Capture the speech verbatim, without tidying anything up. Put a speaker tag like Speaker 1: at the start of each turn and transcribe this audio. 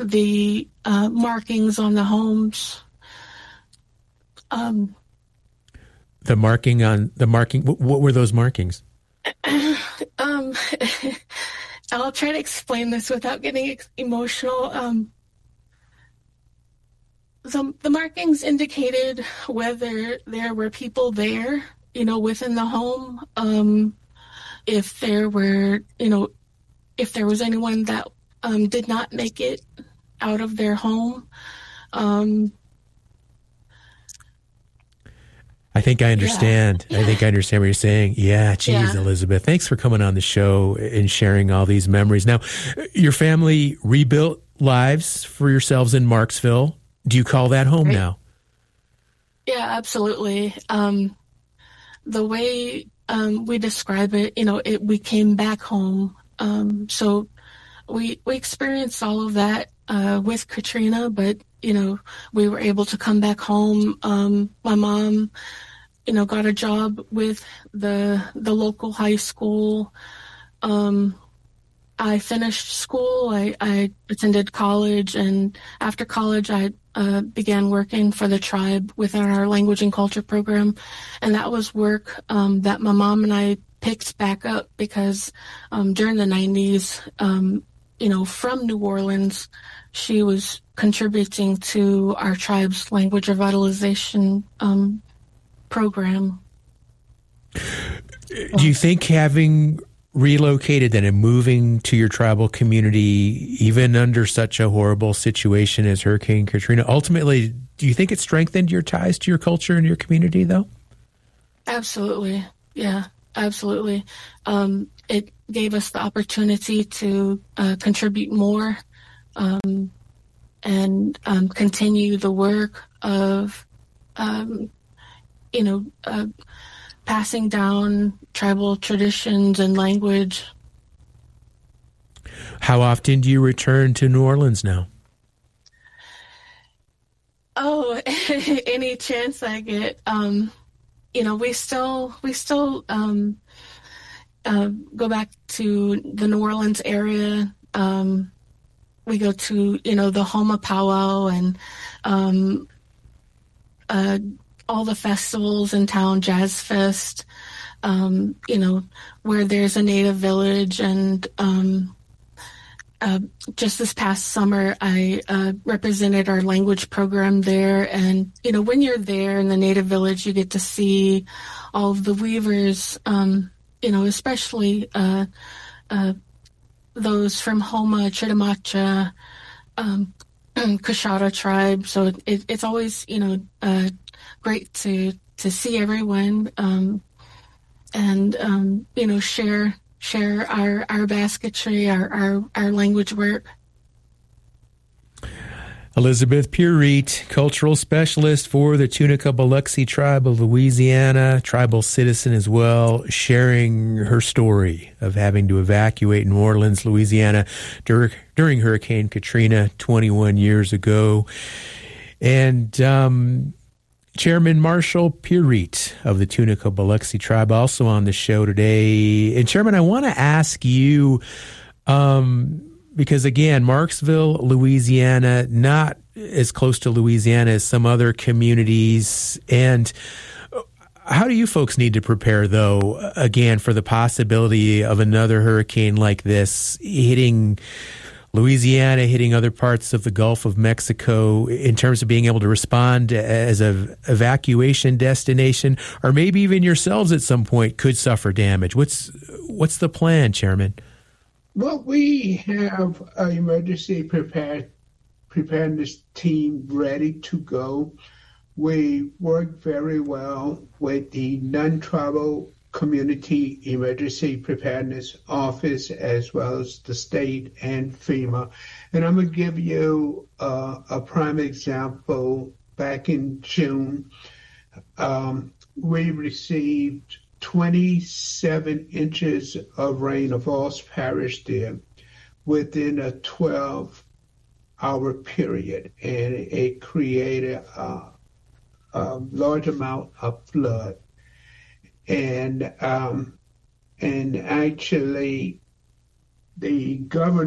Speaker 1: the uh, markings on the homes. Um,
Speaker 2: the marking on the marking. What, what were those markings?
Speaker 1: um, I'll try to explain this without getting emotional. Um, the, the markings indicated whether there were people there, you know, within the home. Um, if there were, you know, if there was anyone that um, did not make it out of their home. Um,
Speaker 2: I think I understand. Yeah. I think I understand what you're saying. Yeah, geez, yeah. Elizabeth, thanks for coming on the show and sharing all these memories. Now, your family rebuilt lives for yourselves in Marksville. Do you call that home right. now?
Speaker 1: Yeah, absolutely. Um, the way um, we describe it, you know, it, we came back home. Um, so we we experienced all of that uh, with Katrina, but, you know, we were able to come back home. Um, my mom, you know, got a job with the the local high school. Um, I finished school. I, I attended college, and after college, I uh, began working for the tribe within our language and culture program, and that was work um, that my mom and I picked back up because um, during the nineties, um, you know, from New Orleans, she was contributing to our tribe's language revitalization um, program.
Speaker 2: Do you think having relocated then and moving to your tribal community, even under such a horrible situation as Hurricane Katrina, ultimately, do you think it strengthened your ties to your culture and your community, though?
Speaker 1: Absolutely. Yeah, absolutely. Um, it gave us the opportunity to uh, contribute more um, and um, continue the work of, um, you know, uh, passing down tribal traditions and language.
Speaker 2: How often do you return to New Orleans now?
Speaker 1: Oh, any chance I get. Um, you know, we still we still um, uh, go back to the New Orleans area. Um, we go to, you know, the Homa Powwow and um, uh, all the festivals in town, Jazz Fest, um, you know, where there's a Native village. And um, uh, just this past summer, I uh, represented our language program there. And, you know, when you're there in the Native village, you get to see all of the weavers, um, you know, especially uh, uh, those from Homa, Chitimacha, um, Coshada tribe. So it, it's always, you know, uh, great to to see everyone um, and um, you know share share our our basketry, our our, our language work.
Speaker 2: Elizabeth Pierite, cultural specialist for the Tunica Biloxi tribe of Louisiana, tribal citizen as well, sharing her story of having to evacuate New Orleans, Louisiana dur- during Hurricane Katrina twenty-one years ago. And um, Chairman Marshall Pierite of the Tunica Biloxi tribe also on the show today. And Chairman, I want to ask you, um, because again, Marksville, Louisiana, not as close to Louisiana as some other communities. And how do you folks need to prepare, though, again, for the possibility of another hurricane like this hitting Louisiana, hitting other parts of the Gulf of Mexico, in terms of being able to respond as a evacuation destination, or maybe even yourselves at some point could suffer damage? What's what's the plan, Chairman?
Speaker 3: Well, we have an emergency prepared, preparedness team ready to go. We work very well with the non-tribal community emergency preparedness office as well as the state and FEMA. And I'm going to give you uh, a prime example. Back in June, um, we received twenty-seven inches of rain of Falls Parish there within a twelve hour period, and it created a, a large amount of flood. And um, and actually, the governor